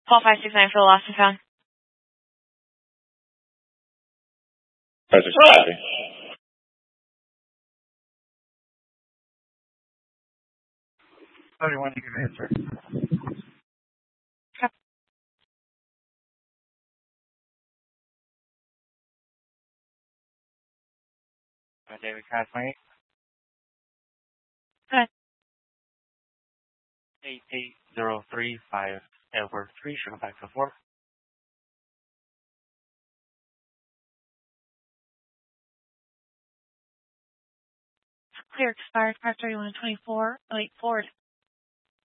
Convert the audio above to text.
Call 569 for the lost and found. 569. 71, you can answer. Okay. David Cosmate. Good. 88035 Edward 3, sugar back to 4. Clear expired 531 and 24. 08 Ford.